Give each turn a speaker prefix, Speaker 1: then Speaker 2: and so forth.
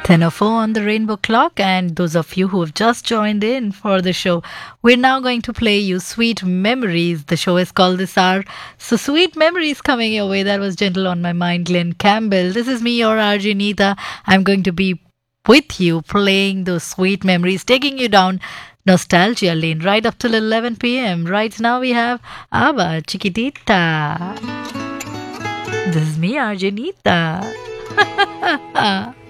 Speaker 1: 10:04 on the Rainbow Clock, and those of you who have just joined in for the show, we're now going to play you Sweet Memories. The show is called This Hour. So, Sweet Memories coming your way. That was Gentle on My Mind, Glenn Campbell. This is me, your RJ Neeta. I'm going to be with you playing those sweet memories, taking you down nostalgia lane right up till 11 p.m. Right now we have Ava Chiquitita. This is me, RJ Neeta.